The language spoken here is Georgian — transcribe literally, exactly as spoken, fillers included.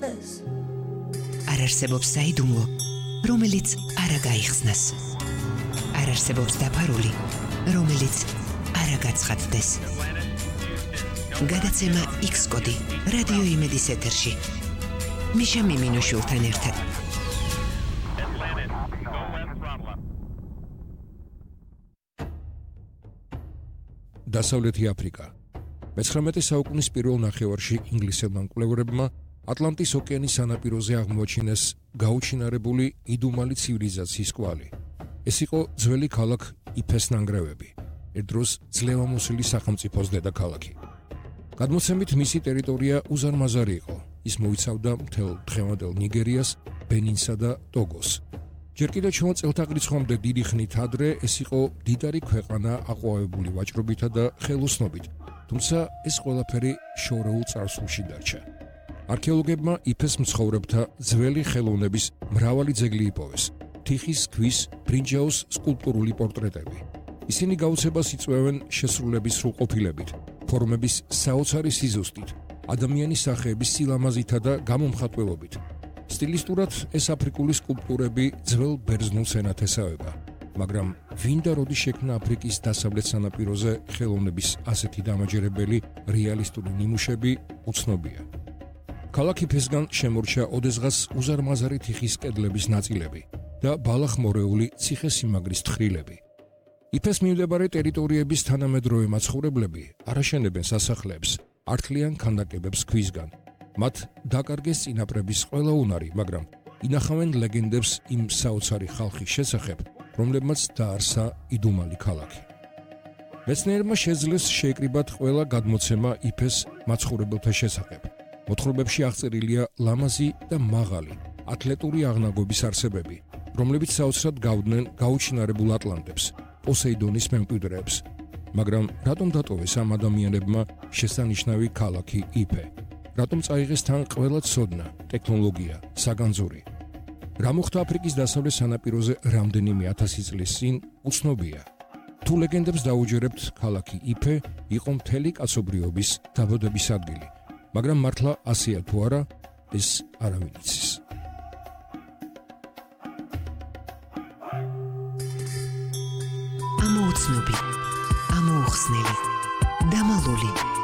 ხდეს. არ არსებობს საიდუმლო, რომელიც არ გაიხსნას. არ არსებობს დაფარული, რომელიც არ გაცხადდეს. გადაცემა X კოდი რადიო იმედის ეთერში. მიშა მიმინოშულთან ერთად. დასავლეთი აფრიკა. მეცხრამეტე საუკუნის პირველ ნახევარში ინგლისელმა მკვლევარებმა ატლანტის ოკეანის სანაპიროზე აღმოაჩინეს გაუჩინარებული იდუმალი ცივილიზაციის კვალი. ეს იყო ძველი ქალაქ იფეს ნანგრევები, ერთ დროს ძლევამოსილი სახელმწიფოს დედაქალაქი. გადმოცემით მისი ტერიტორია უზარმაზარი იყო. ის მოიცავდა მთელ დღევანდელ ნიგერიას, ბენინსა და ტოგოს. ჯერ კიდევ ჩვენ წელთაღრიცხვამდე დიდი ხნით ადრე ეს იყო დიდარი ქვეყანა აყვავებული ვაჭრობითა და ხელოსნობით, თუმცა ეს ყველაფერი შორეულ წარსულში დარჩა. არქეოლოგებმა იფეს მცხოვრებთა ძველი ხელოვნების მრავალი ძეგლი იპოვეს. თიხის, ქვის, ბრინჯაოს სკულპტურული პორტრეტები. ისინი გაუცებას იწვევენ შესრულების სრულყოფილებით, ფორმების საოცარი სიზუსტით, ადამიანის სახეების სილამაზითა და გამომხატველობით. სტილისტურად ეს აფრიკული სკულპტურები ძველ ბერძნულს ენათესავება, მაგრამ ვინ და როდის შექმნა აფრიკის დასავლეთ სანაპიროზე ხელოვნების ასეთი დამაჯერებელი რეალისტური ნიმუშები უცნობია. ქალაქ იფესგან შემორჩა ოდესღაც უზარმაზარი თიხის კედლების ნაწილები და ბალახმორეული ციხესიმაგრის თხრილები. იფეს მიმდებარე ტერიტორიების თანამედროვე მაცხოვრებლები არაშენებენ სასახლეებს, ართლიან ქანდაკებებს ქვისგან. მათ დაკარგეს წინაპრების ყველა უნარი, მაგრამ ინახავენ ლეგენდებს იმ საოცარი ხალხის შესახებ, რომლებმაც დაარსა იდუმალი ქალაქი. მეცნიერებმა შეძლეს შეეკრიბათ ყველა გადმოცემა იფეს მაცხოვრებელთა შესახებ. მოთხრობებში აღწერილია ლამაზი და მაღალი, ათლეტური აღნაგობის არსებები, რომლებიც საოცრად გავდნენ გაუჩინარებულ ატლანტებს, პოსეიდონის მემკვიდრეებს. მაგრამ რატომ დატოვეს ამ ადამიანებმა შესანიშნავი ქალაქი იფე? რატომ წაიღეს თან ყველა ცოდნა, ტექნოლოგია, საგანძური? რა მოხდა აფრიკის დასავლეთ სანაპიროზე რამდენიმე ათასი წლის წინ, უცნობია. თუ ლეგენდებს დაუჯერებთ, ქალაქი იფე იყო მთელი კაცობრიობის დაბადების ადგილი, მაგრამ მართლა ასეა თუ არა, ეს არავინ იცის. ამოუცნობი, ამოუხსნელი, დამალული